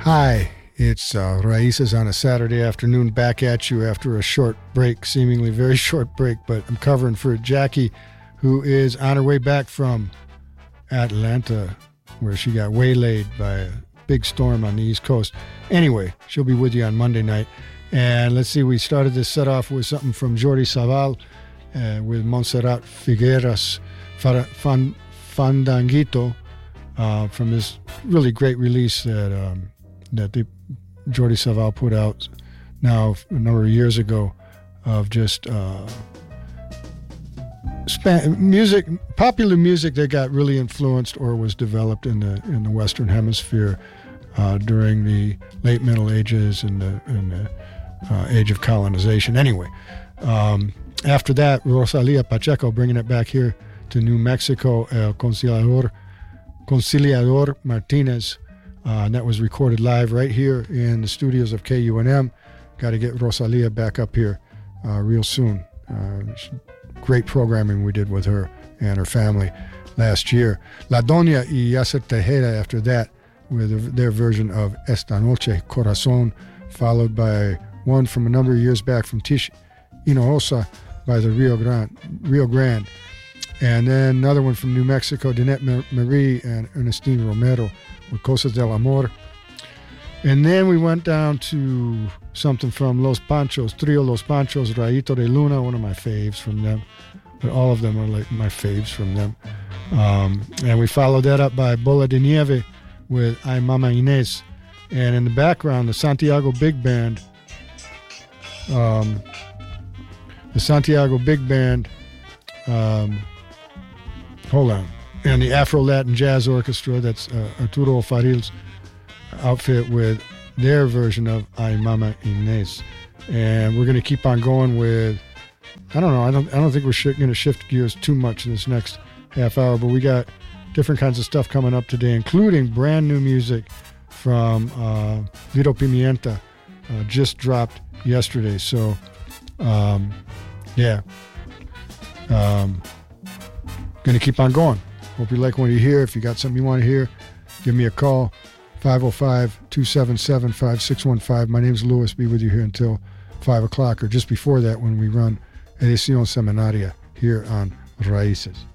Hi, it's Raíces on a Saturday afternoon, back at you after a short break, seemingly very short break, but I'm covering for Jackie, who is on her way back from Atlanta, where she got waylaid by a big storm on the East Coast. Anyway, she'll be with you on Monday night. And let's see, we started this set off with something from Jordi Savall with Montserrat Figueras, Fandanguito, from this really great release that Jordi Savall put out now a number of years ago of just popular music that got really influenced or was developed in the Western Hemisphere during the late Middle Ages and the age of colonization. Anyway, after that, Rosalia Pacheco bringing it back here to New Mexico, El Conciliador Martinez. And that was recorded live right here in the studios of KUNM. Got to get Rosalia back up here real soon. Great programming we did with her and her family last year. La Doña y Yasser Tejeda after that with their version of Esta Noche Corazón, followed by one from a number of years back from Tish Hinojosa by the Rio Grande. And then another one from New Mexico, Danette Marie and Ernestine Romero with Cosas del Amor. And then we went down to something from Los Panchos, Trio Los Panchos, Rayito de Luna, one of my faves from them. But all of them are like my faves from them. And we followed that up by Bola de Nieve with Ay Mama Inés. And in the background, the Santiago Big Band. Hold on. And the Afro-Latin Jazz Orchestra, that's Arturo Faril's outfit with their version of Ay Mama Inés. And we're going to keep on going with, I don't know, I don't think we're going to shift gears too much in this next half hour, but we got different kinds of stuff coming up today, including brand new music from Vito Pimienta, just dropped yesterday. So, yeah. Going to keep on going. Hope you like what you hear. If you got something you want to hear, give me a call, 505-277-5615. My name's Louis. Be with you here until 5 o'clock or just before that when we run Edición Seminaria here on Raíces.